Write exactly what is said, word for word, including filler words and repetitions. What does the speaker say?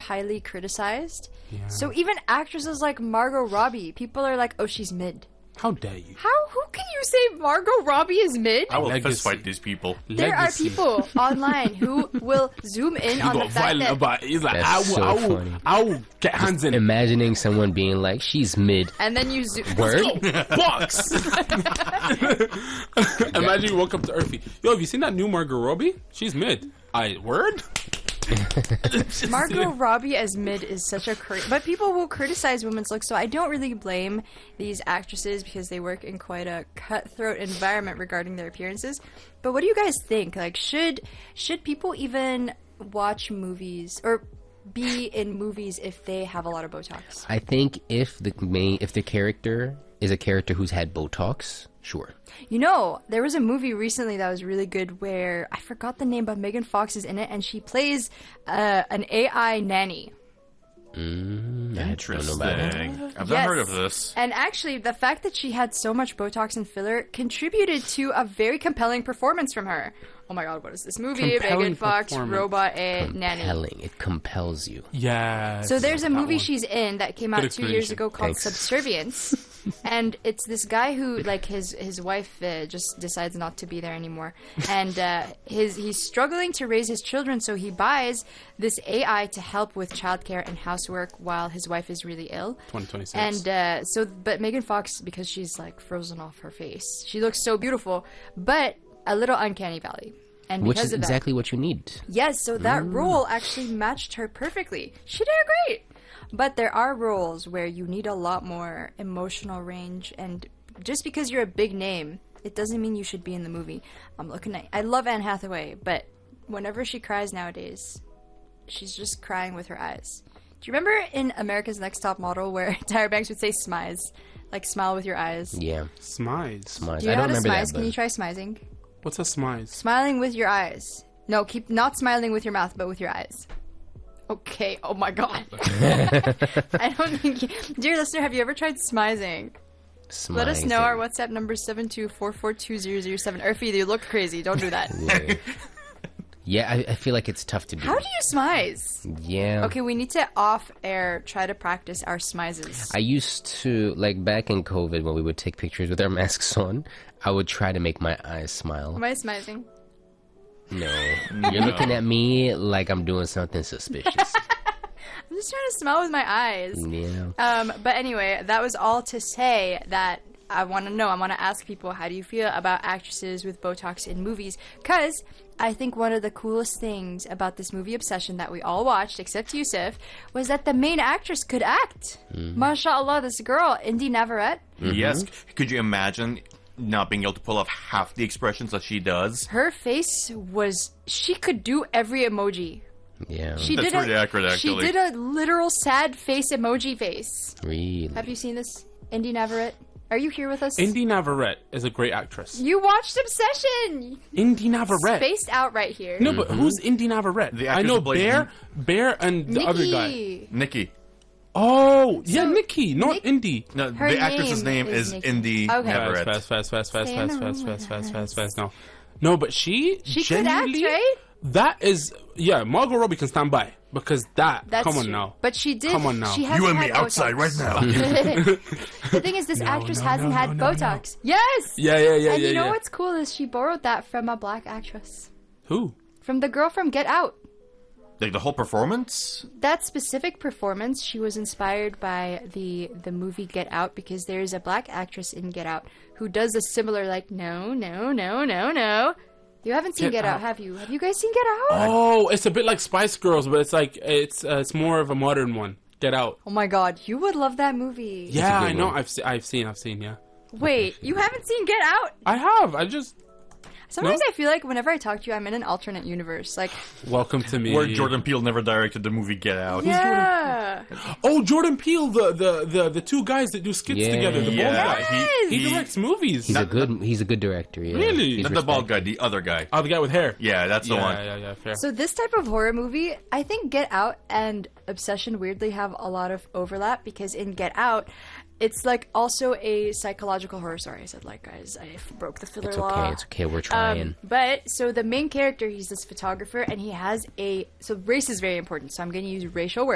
highly criticized. Yeah. So even actresses like Margot Robbie, people are like, oh, she's mid. How dare you? How? Who can you say Margot Robbie is mid? I will Legacy. fist fight these people. There Legacy. are people online who will zoom in You on the got fact violent that... about it. He's like, That's I will, so I will, funny. I will get hands in. Imagining someone being like, she's mid. And then you zoom... Word? Box. Imagine you woke up to Earthy. Yo, have you seen that new Margot Robbie? She's mid. I word. Margot Robbie as mid is such a cra- but people will criticize women's looks, so I don't really blame these actresses because they work in quite a cutthroat environment regarding their appearances. But what do you guys think? Like, should should people even watch movies or be in movies if they have a lot of Botox? I think if the main, if the character is a character who's had Botox, sure. You know, there was a movie recently that was really good where I forgot the name, but Megan Fox is in it, and she plays uh, an A I nanny. Mm, I don't know Interesting. about it. I've Yes. not heard of this. And actually, the fact that she had so much Botox and filler contributed to a very compelling performance from her. Oh my god, what is this movie? Compelling Megan Fox, performance. Robot A Nanny. Compelling. It compels you. Yeah. So there's a that movie one. she's in that came out Good two years explanation. ago called Thanks. Subservience. And it's this guy who, like, his his wife uh, just decides not to be there anymore, and uh, his he's struggling to raise his children, so he buys this A I to help with childcare and housework while his wife is really ill. twenty twenty-six. And uh, so, but Megan Fox, because she's like frozen off her face, she looks so beautiful, but a little uncanny valley. And Which because is of that, exactly what you need. yes, so that role actually matched her perfectly. She did great. But there are roles where you need a lot more emotional range, and just because you're a big name, it doesn't mean you should be in the movie. I'm looking at I love Anne Hathaway, but whenever she cries nowadays, she's just crying with her eyes. Do you remember in America's Next Top Model where Tyra Banks would say smize? Like smile with your eyes. Yeah. Smize. Smize. Do you I know don't how to remember smize? that. Can you But try smizing? What's a smize? Smiling with your eyes. No, keep not smiling with your mouth, but with your eyes. Okay. Oh my god. I don't think. You, dear listener, have you ever tried smizing? Let us know. Our WhatsApp number is seven two four four two zero zero seven. Urfi, you look crazy. Don't do that. Yeah, yeah I, I feel like it's tough to do. How do you smize? Yeah. Okay, we need to off air try to practice our smizes. I used to, like back in COVID when we would take pictures with our masks on, I would try to make my eyes smile. Am I smizing? No. You're looking at me like I'm doing something suspicious. I'm just trying to smile with my eyes. Yeah. Um, but anyway, that was all to say that I want to know. I want to ask people, how do you feel about actresses with Botox in movies? Because I think one of the coolest things about this movie Obsession that we all watched, except Yusuf, was that the main actress could act. Mm-hmm. MashaAllah, this girl, Indy Navarrete, Yes. Could you imagine not being able to pull off half the expressions that she does? her face was... She could do every emoji. Yeah. She That's did a, pretty accurate, actually. She did a literal sad face emoji face. Really. Have you seen this, Indy Navarrete? Are you here with us? Indy Navarrete is a great actress. You watched Obsession! Indy Navarrete. Spaced out right here. No, but who's Indy Navarrete? The I actress know who plays Bear, Bear, and the Nikki. other guy. Nikki. Oh, yeah, So, Nikki, not Nick- Indy. No, Her the actress's name name is is Nikki. Indy Okay. Navarrete. Fast, fast, fast, fast, Stay in fast, the fast, room fast, with fast, fast, us. fast. No, no, but she, She could act, genuinely, right? That is, yeah, Margot Robbie can stand by because that. That's come on true. now. But she did. Come on now. She You hasn't You and me had outside Botox. right now. The thing is, this No, actress no, hasn't no, had no, no, no. Botox. Yes. Yeah, yeah, yeah, And yeah. you know yeah. what's cool is she borrowed that from a black actress, Who? from the girl from Get Out. Like the whole performance? That specific performance, she was inspired by the the movie Get Out, because there is a black actress in Get Out who does a similar, like, no, no, no, no, no. You haven't seen Get Get Out, Out. have you? Have you guys seen Get Out? Oh, it's a bit like Spice Girls, but it's like it's uh, it's more of a modern one. Get Out. Oh my god, you would love that movie. Yeah, good I know. one. I've se- I've seen. I've seen. Yeah, Wait, you haven't seen Get Out? I have. I just Sometimes No? I feel like whenever I talk to you, I'm in an alternate universe. Like, welcome to me. Where Jordan Peele never directed the movie Get Out. yeah. Oh, Jordan Peele, the the the, the two guys that do skits Yeah. together. The Yeah, bald guy. Yes! He, he- directs movies. He's a good. He's a good director. Yeah. Really? He's Not the bald respected. guy, the other guy. Oh, the guy with hair. Yeah, that's the yeah, one. yeah, yeah. Fair. So this type of horror movie, I think Get Out and Obsession weirdly have a lot of overlap, because in Get Out, it's like also a psychological horror. Sorry, I said like, guys, I broke the filler It's law. okay. It's okay. We're trying. Um, but so the main character, he's this photographer, and he has a so race is very important. So I'm going to use racial